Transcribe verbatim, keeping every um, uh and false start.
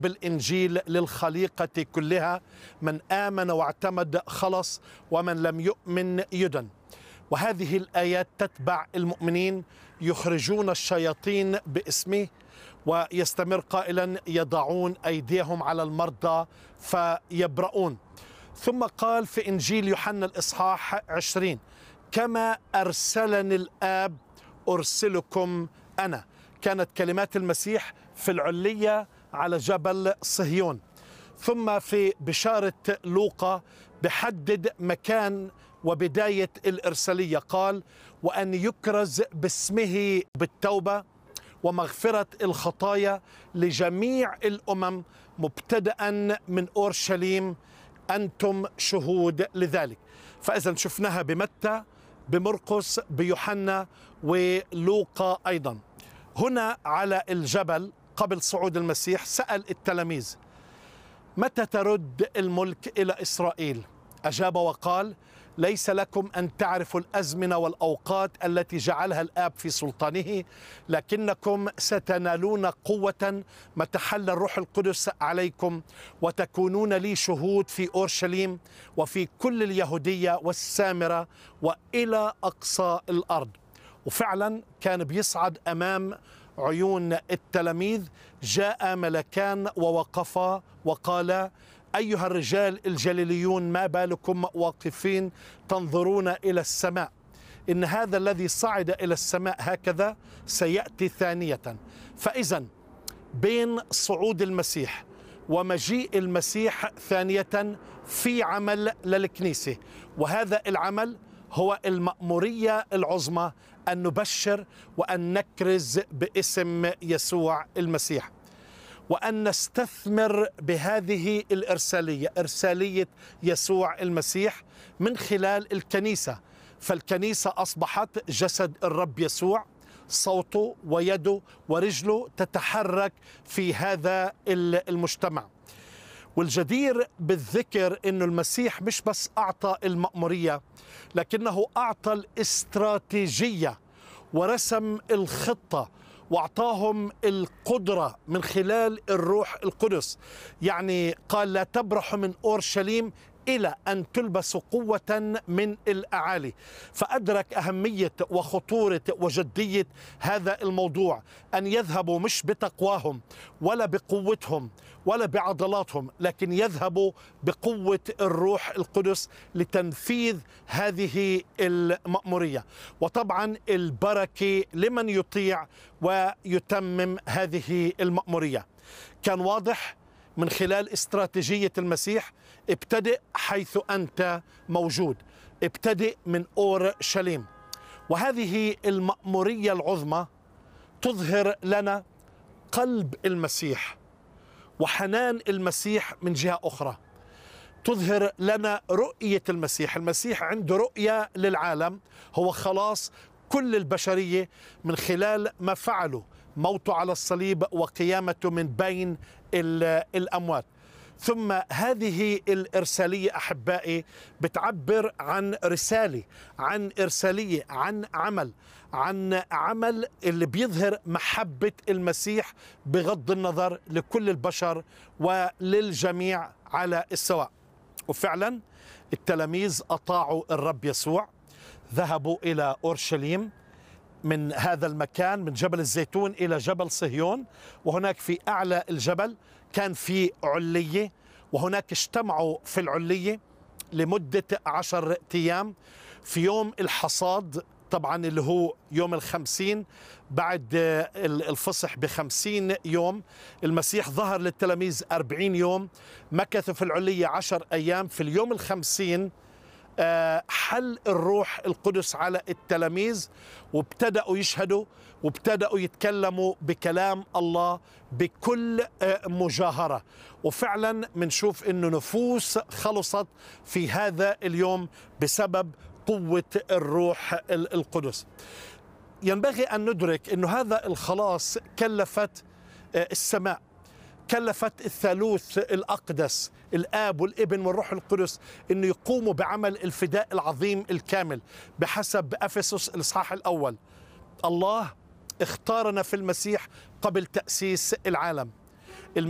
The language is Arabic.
بالإنجيل للخليقة كلها، من آمن واعتمد خلص ومن لم يؤمن يدن. وهذه الآيات تتبع المؤمنين، يخرجون الشياطين باسمه، ويستمر قائلا يضعون أيديهم على المرضى فيبرؤون. ثم قال في إنجيل يوحنا الإصحاح عشرين: كما أرسلني الآب أرسلكم أنا. كانت كلمات المسيح في العلية على جبل صهيون. ثم في بشارة لوقا بحدد مكان وبداية الإرسالية، قال: وأن يكرز باسمه بالتوبة ومغفرة الخطايا لجميع الأمم مبتدأ من أورشليم، أنتم شهود لذلك. فإذا شفناها بمتى، بمرقس، بيوحنا، ولوقا أيضا. هنا على الجبل قبل صعود المسيح سأل التلاميذ: متى ترد الملك إلى إسرائيل؟ أجاب وقال: ليس لكم أن تعرفوا الأزمنة والأوقات التي جعلها الآب في سلطانه، لكنكم ستنالون قوة متى حل الروح القدس عليكم، وتكونون لي شهود في أورشليم وفي كل اليهودية والسامرة وإلى أقصى الأرض. وفعلا كان بيصعد أمام عيون التلاميذ، جاء ملكان ووقفا وقالا: أيها الرجال الجليليون، ما بالكم واقفين تنظرون إلى السماء؟ إن هذا الذي صعد إلى السماء هكذا سيأتي ثانية. فإذا بين صعود المسيح ومجيء المسيح ثانية في عمل للكنيسة، وهذا العمل هو المأمورية العظمى، أن نبشر وأن نكرز باسم يسوع المسيح، وأن نستثمر بهذه الإرسالية، إرسالية يسوع المسيح، من خلال الكنيسة. فالكنيسة أصبحت جسد الرب يسوع، صوته ويده ورجله تتحرك في هذا المجتمع. والجدير بالذكر أن المسيح مش بس أعطى المأمورية، لكنه أعطى الاستراتيجية ورسم الخطة، وأعطاهم القدرة من خلال الروح القدس. يعني قال: لا تبرحوا من أورشليم إلى أن تلبسوا قوة من الأعالي. فأدرك أهمية وخطورة وجدية هذا الموضوع، أن يذهبوا مش بتقواهم ولا بقوتهم ولا بعضلاتهم، لكن يذهبوا بقوة الروح القدس لتنفيذ هذه المأمورية. وطبعا البركة لمن يطيع ويتمم هذه المأمورية. كان واضح من خلال استراتيجية المسيح: ابتدئ حيث أنت موجود، ابتدئ من أورشليم. وهذه المأمورية العظمى تظهر لنا قلب المسيح وحنان المسيح من جهة أخرى، تظهر لنا رؤية المسيح. المسيح عنده رؤية للعالم، هو خلاص كل البشرية من خلال ما فعله، موته على الصليب وقيامته من بين الأموات. ثم هذه الإرسالية أحبائي بتعبر عن رسالة، عن إرسالية، عن عمل، عن عمل اللي بيظهر محبة المسيح بغض النظر لكل البشر وللجميع على السواء. وفعلا التلاميذ أطاعوا الرب يسوع، ذهبوا إلى أورشليم، من هذا المكان من جبل الزيتون إلى جبل صهيون، وهناك في أعلى الجبل كان في علية، وهناك اجتمعوا في العلية لمدة عشر أيام. في يوم الحصاد طبعا اللي هو يوم الخمسين بعد الفصح بخمسين يوم، المسيح ظهر للتلاميذ أربعين يوم، مكثوا في العلية عشر أيام. في اليوم الخمسين حل الروح القدس على التلاميذ، وابتدأوا يشهدوا وابتدأوا يتكلموا بكلام الله بكل مجاهرة. وفعلا منشوف إنه نفوس خلصت في هذا اليوم بسبب قوة الروح القدس. ينبغي أن ندرك إنه هذا الخلاص كلفت السماء، كلفت الثالوث الأقدس، الآب والابن والروح القدس، أن يقوموا بعمل الفداء العظيم الكامل بحسب أفسس الإصحاح الأول. الله اختارنا في المسيح قبل تأسيس العالم،